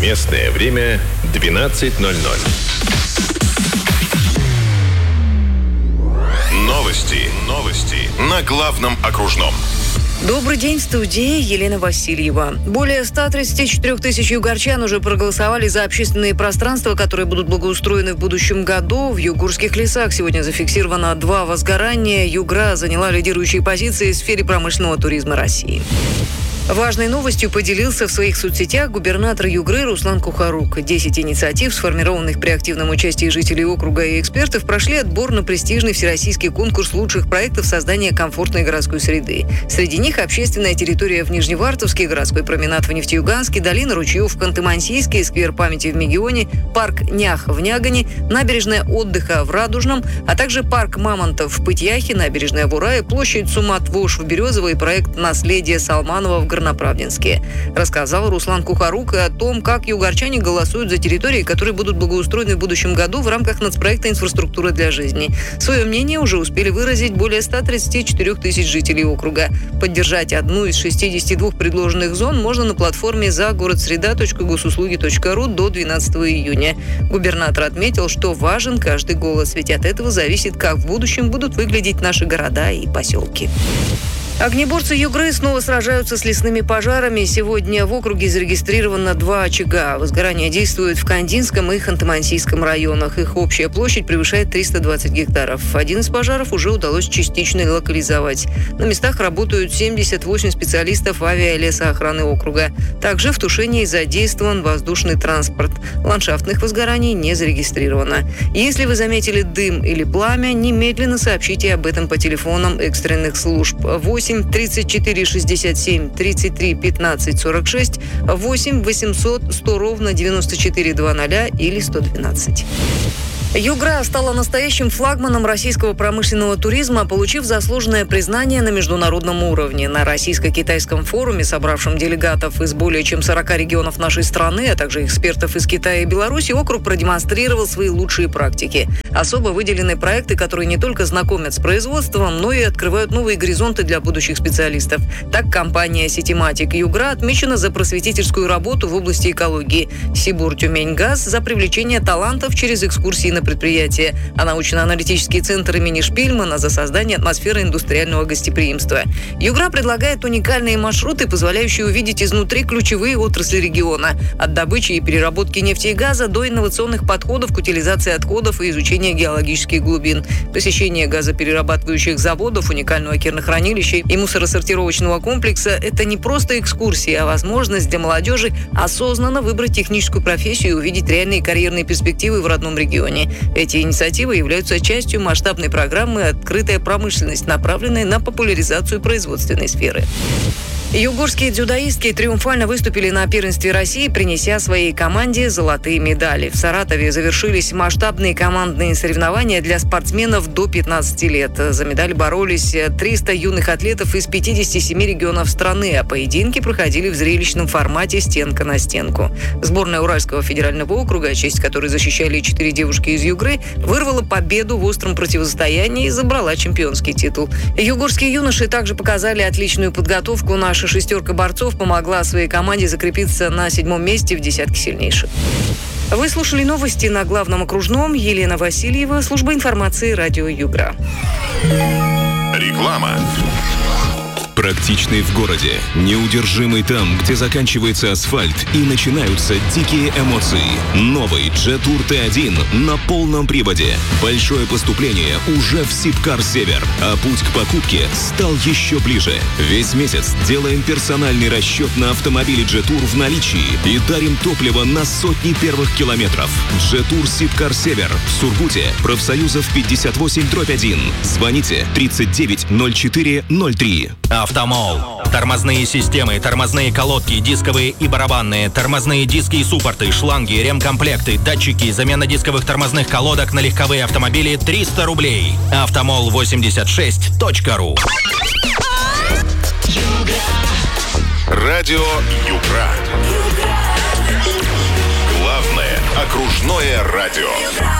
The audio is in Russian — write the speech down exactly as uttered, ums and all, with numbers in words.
Местное время двенадцать ноль ноль. Новости. Новости на главном окружном. Добрый день, в студии Елена Васильева. Более ста тридцати четырёх тысяч югорчан уже проголосовали за общественные пространства, которые будут благоустроены в будущем году. В югорских лесах сегодня зафиксировано два возгорания. Югра заняла лидирующие позиции в сфере промышленного туризма России. Важной новостью поделился в своих соцсетях губернатор Югры Руслан Кухарук. Десять инициатив, сформированных при активном участии жителей округа и экспертов, прошли отбор на престижный всероссийский конкурс лучших проектов создания комфортной городской среды. Среди них общественная территория в Нижневартовске, городской променад в Нефтеюганске, долина ручьев в Ханты-Мансийске, сквер памяти в Мегионе, парк Нях в Нягане, набережная отдыха в Радужном, а также парк Мамонтов в Пытьяхе, набережная в Урае, площадь Сумат-Вош в Березово и проект «Наследие Салманова» в Горноправдинске. Рассказал Руслан Кухарук и о том, как югорчане голосуют за территории, которые будут благоустроены в будущем году в рамках нацпроекта «Инфраструктура для жизни». Свое мнение уже успели выразить более ста тридцати четырёх тысяч жителей округа. Поддержать одну из шестидесяти двух предложенных зон можно на платформе загородсреда точка госуслуги точка ру до двенадцатого июня. Губернатор отметил, что важен каждый голос, ведь от этого зависит, как в будущем будут выглядеть наши города и поселки. Огнеборцы Югры снова сражаются с лесными пожарами. Сегодня в округе зарегистрировано два очага. Возгорания действуют в Кандинском и Ханты-Мансийском районах. Их общая площадь превышает триста двадцать гектаров. Один из пожаров уже удалось частично локализовать. На местах работают семьдесят восемь специалистов авиалесоохраны округа. Также в тушении задействован воздушный транспорт. Ландшафтных возгораний не зарегистрировано. Если вы заметили дым или пламя, немедленно сообщите об этом по телефонам экстренных служб. восемь тридцать четыре шестьдесят семь тридцать три пятнадцать сорок шесть, восемь восемьсот сто ровно девяносто четыре двадцать или сто двенадцать. Югра стала настоящим флагманом российского промышленного туризма, получив заслуженное признание на международном уровне. На российско-китайском форуме, собравшем делегатов из более чем сорока регионов нашей страны, а также экспертов из Китая и Беларуси, округ продемонстрировал свои лучшие практики. Особо выделены проекты, которые не только знакомят с производством, но и открывают новые горизонты для будущих специалистов. Так, компания «Ситиматик Югра» отмечена за просветительскую работу в области экологии. «Сибур-Тюмень-Газ» за привлечение талантов через экскурсии на предприятия, а научно-аналитический центр имени Шпильмана за создание атмосферы индустриального гостеприимства. Югра предлагает уникальные маршруты, позволяющие увидеть изнутри ключевые отрасли региона. От добычи и переработки нефти и газа до инновационных подходов к утилизации отходов и изучения геологических глубин. Посещение газоперерабатывающих заводов, уникального кернохранилища и мусоросортировочного комплекса – это не просто экскурсии, а возможность для молодежи осознанно выбрать техническую профессию и увидеть реальные карьерные перспективы в родном регионе. Эти инициативы являются частью масштабной программы «Открытая промышленность», направленной на популяризацию производственной сферы. Югорские дзюдоистки триумфально выступили на первенстве России, принеся своей команде золотые медали. В Саратове завершились масштабные командные соревнования для спортсменов до пятнадцати лет. За медаль боролись триста юных атлетов из пятидесяти семи регионов страны, а поединки проходили в зрелищном формате стенка на стенку. Сборная Уральского федерального округа, честь которой защищали четыре девушки из Югры, вырвала победу в остром противостоянии и забрала чемпионский титул. Югорские юноши также показали отличную подготовку. Наша шестерка борцов помогла своей команде закрепиться на седьмом месте в десятке сильнейших. Вы слушали новости на главном окружном. Елена Васильева, служба информации радио Югра. Реклама. Практичный в городе, неудержимый там, где заканчивается асфальт и начинаются дикие эмоции. Новый Jetour ти один на полном приводе. Большое поступление уже в Сибкар Север, а путь к покупке стал еще ближе. Весь месяц делаем персональный расчет на автомобили Jetour в наличии и дарим топливо на сотни первых километров. Jetour Сибкар Север в Сургуте, профсоюзов пятьдесят восемь дробь один. Звоните тридцать девять ноль четыре ноль три. Автомол. Тормозные системы, тормозные колодки, дисковые и барабанные, тормозные диски и суппорты, шланги, ремкомплекты, датчики, замена дисковых тормозных колодок на легковые автомобили триста рублей. автомол восемьдесят шесть точка ру. Радио Югра. Главное окружное радио.